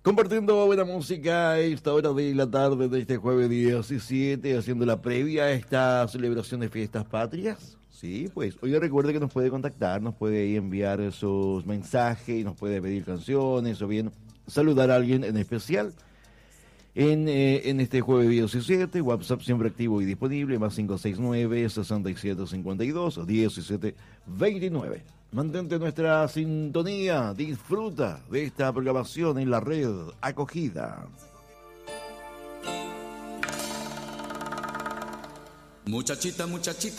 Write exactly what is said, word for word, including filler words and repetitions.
Compartiendo buena música a esta hora de la tarde de este jueves diecisiete, haciendo la previa a esta celebración de fiestas patrias. Sí, pues hoy recuerde que nos puede contactar, nos puede enviar sus mensajes, nos puede pedir canciones o bien saludar a alguien en especial. En, eh, en este jueves diecisiete, WhatsApp siempre activo y disponible, más cinco seis nueve, seis siete cinco dos, diecisiete veintinueve. Mantente nuestra sintonía, disfruta de esta programación en la red acogida. Muchachita, muchachita.